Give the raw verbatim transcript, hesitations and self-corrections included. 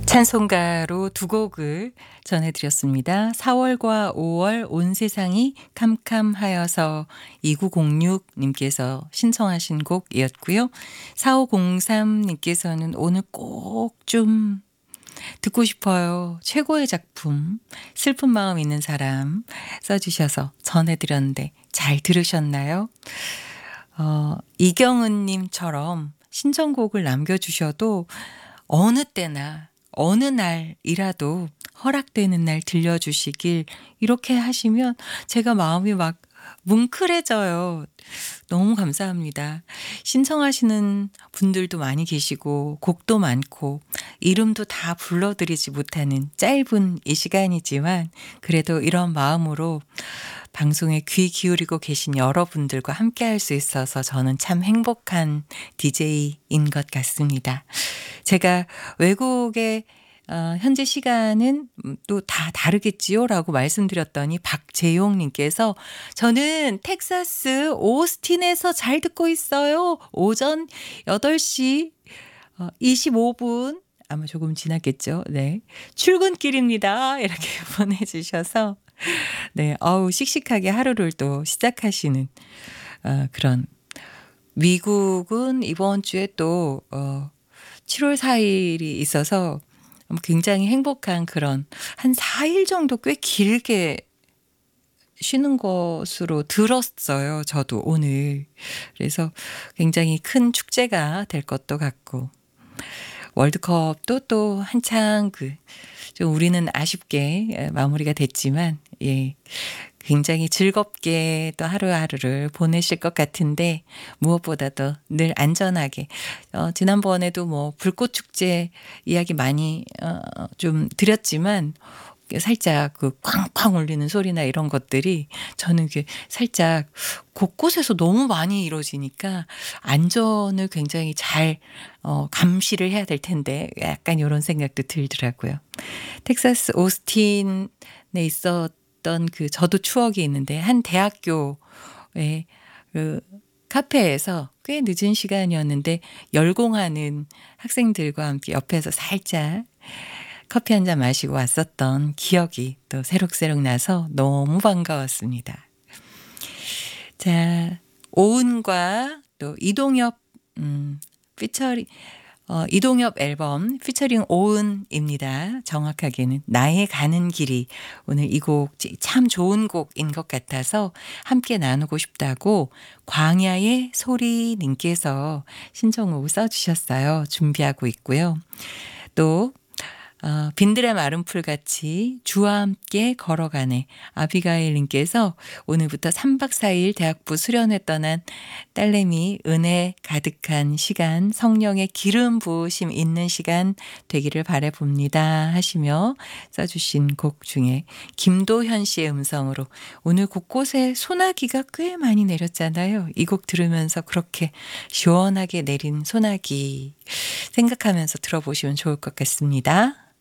찬송가로 두 곡을 전해드렸습니다. 사월과 오월 온 세상이 캄캄하여서 이구공육 님께서 신청하신 곡이었고요. 사오공삼 님께서는 오늘 꼭 좀 듣고 싶어요. 최고의 작품 슬픈 마음 있는 사람 써주셔서 전해드렸는데 잘 들으셨나요? 어, 이경은 님처럼 신청곡을 남겨주셔도 어느 때나 어느 날이라도 허락되는 날 들려주시길 이렇게 하시면 제가 마음이 막 뭉클해져요. 너무 감사합니다. 신청하시는 분들도 많이 계시고 곡도 많고 이름도 다 불러드리지 못하는 짧은 이 시간이지만 그래도 이런 마음으로 방송에 귀 기울이고 계신 여러분들과 함께 할 수 있어서 저는 참 행복한 디제이인 것 같습니다. 제가 외국에 어, 현재 시간은 또 다 다르겠지요? 라고 말씀드렸더니 박재용님께서 저는 텍사스 오스틴에서 잘 듣고 있어요. 오전 여덟 시 어, 이십오 분 아마 조금 지났겠죠. 네. 출근길입니다. 이렇게 보내주셔서 네, 어우 씩씩하게 하루를 또 시작하시는 어, 그런 미국은 이번 주에 또 어, 칠월 사일이 있어서 굉장히 행복한 그런 한 사 일 정도 꽤 길게 쉬는 것으로 들었어요. 저도 오늘. 그래서 굉장히 큰 축제가 될 것도 같고 월드컵도 또 한창 그 좀 우리는 아쉽게 마무리가 됐지만 예. 굉장히 즐겁게 또 하루하루를 보내실 것 같은데 무엇보다도 늘 안전하게 어, 지난번에도 뭐 불꽃 축제 이야기 많이 어, 좀 드렸지만 살짝 그 쾅쾅 울리는 소리나 이런 것들이 저는 이게 살짝 곳곳에서 너무 많이 이루어지니까 안전을 굉장히 잘 어, 감시를 해야 될 텐데 약간 이런 생각도 들더라고요. 텍사스 오스틴에 있었 어떤 그 저도 추억이 있는데 한 대학교의 그 카페에서 꽤 늦은 시간이었는데 열공하는 학생들과 함께 옆에서 살짝 커피 한 잔 마시고 왔었던 기억이 또 새록새록 나서 너무 반가웠습니다. 자, 오은과 또 이동엽 음, 피처링 어, 이동엽 앨범 피처링 오은입니다. 정확하게는 나의 가는 길이 오늘 이 곡 참 좋은 곡인 것 같아서 함께 나누고 싶다고 광야의 소리님께서 신청곡을 써주셨어요. 준비하고 있고요. 또 어, 빈들의 마른 풀같이 주와 함께 걸어가네 아비가일님께서 오늘부터 삼 박 사 일 대학부 수련회 떠난 딸내미 은혜 가득한 시간 성령의 기름 부으심 있는 시간 되기를 바라봅니다 하시며 써주신 곡 중에 김도현 씨의 음성으로 오늘 곳곳에 소나기가 꽤 많이 내렸잖아요. 이 곡 들으면서 그렇게 시원하게 내린 소나기 생각하면서 들어보시면 좋을 것 같습니다.